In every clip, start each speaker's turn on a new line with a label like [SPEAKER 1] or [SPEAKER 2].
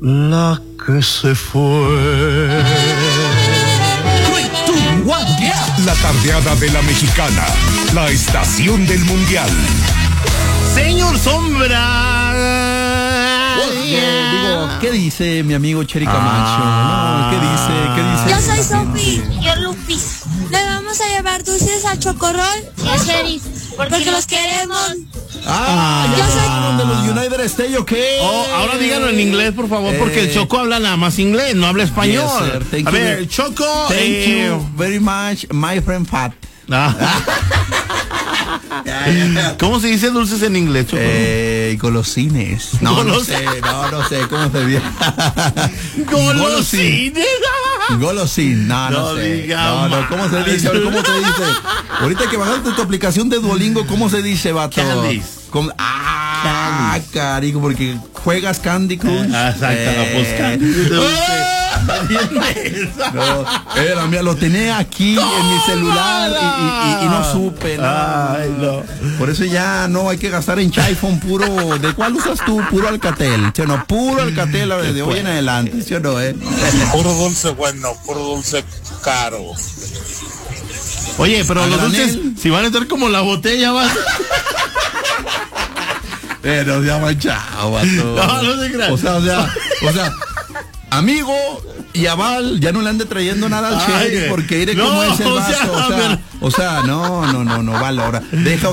[SPEAKER 1] la que se fue.
[SPEAKER 2] La tardeada de la Mexicana, la estación del Mundial.
[SPEAKER 1] Señor Sombra.
[SPEAKER 3] ¿Qué dice mi amigo Cheri Camacho? No, ¿qué dice?
[SPEAKER 4] Yo soy Sofi. Yo Lupis. Le vamos a llevar dulces a Chocorrol y a Sheriff, porque los queremos.
[SPEAKER 3] Yo soy de los United States, ¿ok?
[SPEAKER 1] Ahora díganlo en inglés, por favor, porque el Choco habla nada más inglés, no habla español.
[SPEAKER 3] Yes,
[SPEAKER 1] a ver, Choco.
[SPEAKER 3] Thank you very much, my friend Fat.
[SPEAKER 1] ¿Cómo se dice dulces en inglés, Choco?
[SPEAKER 3] Golosines. No sé, ¿cómo se dice?
[SPEAKER 1] Golosines.
[SPEAKER 3] Golosín, no sé. ¿Cómo se dice? ¿Cómo se dice? Ahorita que bajaste tu aplicación de Duolingo, ¿cómo se dice, vato?
[SPEAKER 1] Candies.
[SPEAKER 3] Carico, porque juegas Candy Crush.
[SPEAKER 1] Exacto, pues Candy.
[SPEAKER 3] Mira, lo tenía aquí en mi celular y no supe. No. Por eso ya no hay que gastar en iPhone puro. ¿De cuál usas tú? Puro Alcatel. ¿Sí o no? Puro Alcatel de hoy en adelante. ¿Sí o no?
[SPEAKER 5] Puro dulce bueno, puro dulce caro.
[SPEAKER 1] Oye, pero los dulces, si van a estar como la botella, va.
[SPEAKER 3] Pero ya manchado, vato.
[SPEAKER 1] No se crean.
[SPEAKER 3] O sea, amigo y aval, ya no le ande trayendo nada al Cheri, porque mire cómo es el vaso. No, valora. Deja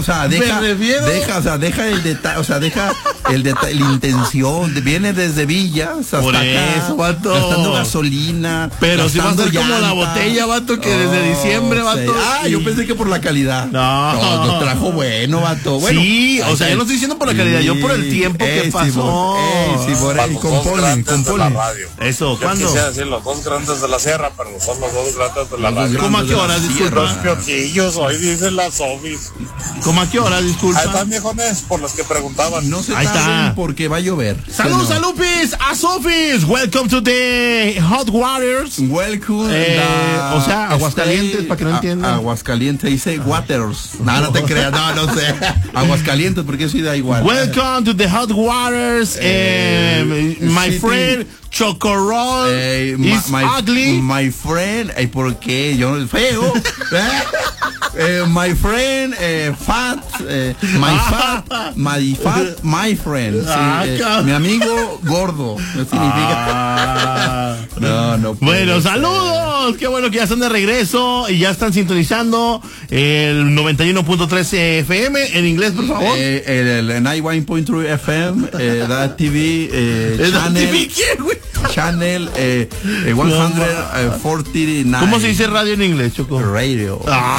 [SPEAKER 3] el detalle, la intención. Viene desde Villas hasta
[SPEAKER 1] por
[SPEAKER 3] acá,
[SPEAKER 1] eso, vato.
[SPEAKER 3] gastando gasolina.
[SPEAKER 1] Pero si va a ser como
[SPEAKER 3] llanta.
[SPEAKER 1] la botella, vato, que desde diciembre, vato.
[SPEAKER 3] Yo pensé que por la calidad.
[SPEAKER 1] No,
[SPEAKER 3] lo trajo bueno, vato. Bueno,
[SPEAKER 1] sí, o sea, yo no estoy diciendo por la calidad, yo por el tiempo que pasó.
[SPEAKER 3] Con Poli.
[SPEAKER 1] Eso, ¿cuándo?
[SPEAKER 5] Quisiera decir los dos grandes de la sierra, pero son los dos grandes de la radio.
[SPEAKER 1] ¿Cómo a qué horas, disculpa?
[SPEAKER 5] Los pioquillos, hoy dicen las Sofis.
[SPEAKER 1] ¿Cómo a qué horas, disculpa?
[SPEAKER 5] Ahí están, viejones, por los que preguntaban.
[SPEAKER 3] No se
[SPEAKER 1] Ahí está.
[SPEAKER 3] tarden porque va a llover.
[SPEAKER 1] Saludos a Lupis, a Sofis. Welcome to the Hot Waters.
[SPEAKER 3] Welcome.
[SPEAKER 1] O sea, Aguascalientes, para que no entiendan.
[SPEAKER 3] Aguascalientes, dice Waters. No te creas, no sé. Aguascalientes, porque eso da igual.
[SPEAKER 1] Welcome to the Hot Waters. My friend Chocorrol is ugly.
[SPEAKER 3] My friend, ¿por qué? Yo no feo. My friend, fat, my friend. Sí, mi amigo gordo. No significa. No.
[SPEAKER 1] Bueno, saludos. Qué bueno que ya están de regreso y ya están sintonizando el 91.3 FM en inglés, por favor.
[SPEAKER 3] El 91.3 FM, da TV, Channel 149.
[SPEAKER 1] ¿Cómo se dice radio en inglés, Choco?
[SPEAKER 3] Radio.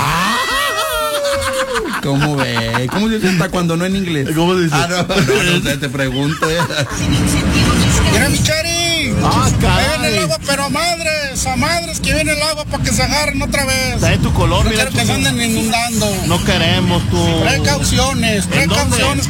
[SPEAKER 3] ¿Cómo ve? ¿Cómo se dice cuando no en inglés?
[SPEAKER 1] ¿Cómo se dice?
[SPEAKER 3] No sé, te pregunto.
[SPEAKER 6] Mira, mi Cheri.
[SPEAKER 1] Caray.
[SPEAKER 6] Viene el agua, pero a madres que viene el agua para que se agarren otra vez.
[SPEAKER 1] Está de tu color,
[SPEAKER 6] No
[SPEAKER 1] mira.
[SPEAKER 6] quiero que se anden inundando.
[SPEAKER 1] No queremos tú.
[SPEAKER 6] Precauciones.